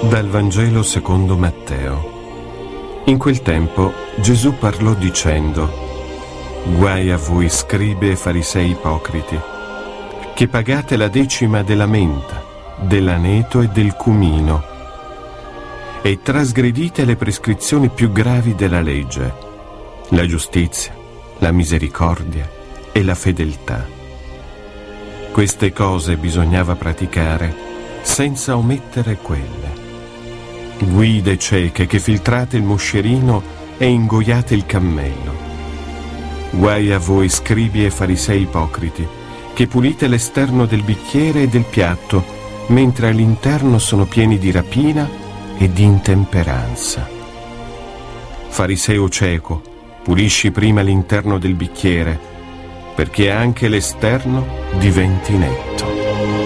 Dal Vangelo secondo Matteo. In quel tempo Gesù parlò dicendo: Guai a voi scribi e farisei ipocriti, che pagate la decima della menta, dell'aneto e del cumino, e trasgredite le prescrizioni più gravi della legge, la giustizia, la misericordia e la fedeltà. Queste cose bisognava praticare senza omettere quelle. Guide cieche che filtrate il moscerino e ingoiate il cammello. Guai a voi scribi e farisei ipocriti, che pulite l'esterno del bicchiere e del piatto, mentre all'interno sono pieni di rapina e di intemperanza. Fariseo cieco, pulisci prima l'interno del bicchiere, perché anche l'esterno diventi netto.